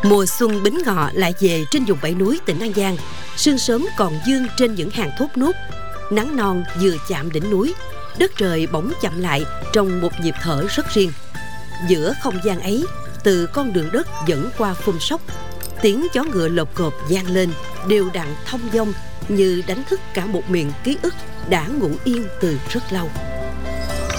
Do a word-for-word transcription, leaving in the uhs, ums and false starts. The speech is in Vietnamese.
Mùa xuân Bính Ngọ lại về trên vùng bảy núi tỉnh An Giang. Sương sớm còn vương trên những hàng thốt nốt. Nắng non vừa chạm đỉnh núi, đất trời bỗng chậm lại trong một nhịp thở rất riêng. Giữa không gian ấy, từ con đường đất dẫn qua phun sóc, tiếng chó ngựa lộp cộp vang lên, đều đặn thông dong như đánh thức cả một miền ký ức đã ngủ yên từ rất lâu.